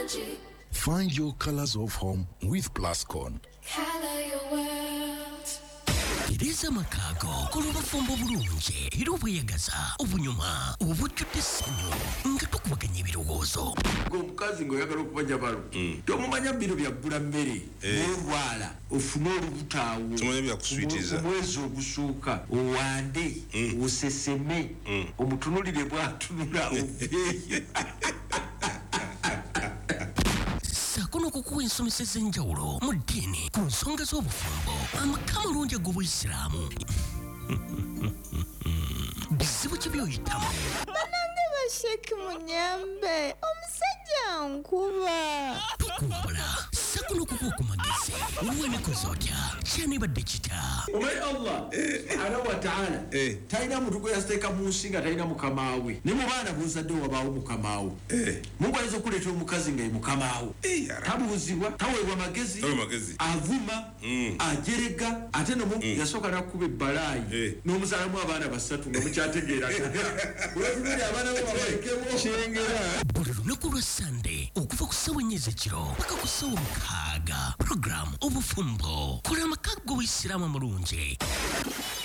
Find your colors of home with Plascon. Color your world. Tereza Makago, Kolobafombo Bulunje, Hirobuyagaza, Obunyuma, Ubujute Senyo, Ngatukwaganya ebirowozo. Omukazi ngoyagala okubanja balo. Tomumanya biro bya bbula mmere, olwala, ofuna olubutaawo. Tumanya bya kuswitiza. Omwezi ogusooka, owande, oseseme, omutunulire bw'atunula oveeyo. Sakono kukuwa ensomeseza enjawulo mu ddiini ku nsonga z'obufumbo amakama lungi ag'Obuyisiraamu. Bizibu ki by'oyitamu? Banange basheki munyambe omusajja nkuba. Tukuwabula sakono kukuwa ku magezi olw'emikozi otya kyanibadde kita. Omanyi Allah subhanahu wa ta'ala talina muntu gwe yasteeka mu nsi nga talina mukamaawe. Ne mu baana b'ozadde wabaawo mukamaawe. Mungu ayinza okuleeta omukazi nga ye mukamaawe. Tabuuzibwa, taweebwa magezi, avuma, ajerega, ate no Mungu yasooka n'akuba ebbalaayi n'omuzaalamu abaana basatu nga mukyategeeraga. Olwatululi abaana be babalekemu kyengera. Buli lunaku lwa Sande okuva ku ssawa 4 ekiro paka ku ssawa 6 program obufumbo kola amaka g'Obuyisiraamu amulungi.